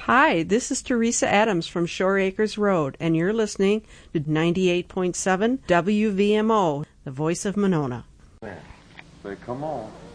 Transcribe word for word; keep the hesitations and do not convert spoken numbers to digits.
Hi, this is Teresa Adams from Shore Acres Road, and you're listening to ninety-eight point seven W V M O, the voice of Monona. Say, come on.